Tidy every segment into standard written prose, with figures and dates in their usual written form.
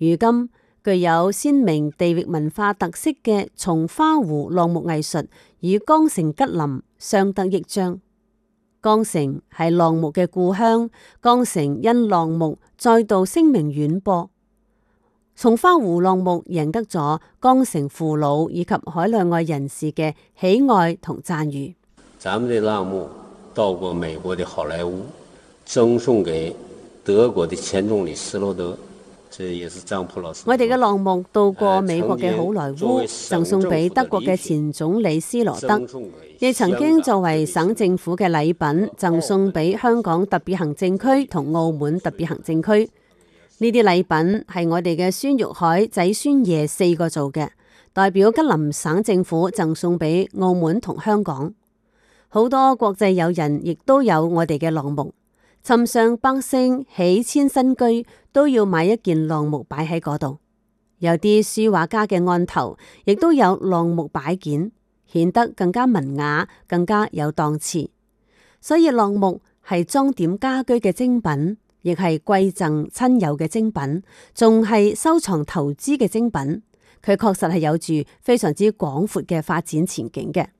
如今具有鮮明地域文化特色嘅松花湖浪木藝術與江城吉林相得益彰。江城係浪木嘅故鄉，江城因浪木再度聲名遠播。松花湖浪木贏得咗江城父老以及海內外人士嘅喜愛同讚譽。 咱們的浪木到過美國的好萊塢，贈送給德國的前總理施羅德，這也是張普老師。 我哋嘅浪木到過美國嘅好萊塢，贈送俾德國嘅前總理施羅德，亦曾經作為省政府嘅禮品贈送俾香港特別行政區同澳門特別行政區。呢啲禮品係我哋嘅孫玉海仔孫爺4個做嘅，代表吉林省政府贈送俾澳門同香港。好多國際友人亦都有我哋嘅浪木，尋常百姓起遷新居都要買一件浪木擺喺嗰度。有啲書畫家嘅案頭亦都有浪木擺件，顯得更加文雅，更加有檔次。所以浪木係裝點家居嘅精品，亦係饋贈親友嘅精品，仲係收藏投資嘅精品。佢確實係有住非常之廣闊嘅發展前景嘅。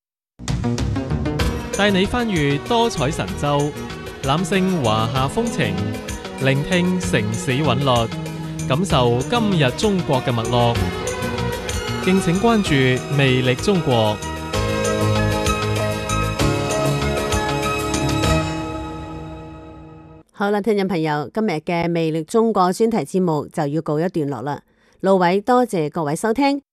帶你翻閱多彩神州，覽勝華夏風情，聆聽城市韻律，感受今日中國嘅脈絡。敬請關注魅力中國。 好啦，聽眾朋友，今日嘅魅力中國專題節目就要告一段落啦。盧偉多謝各位收聽。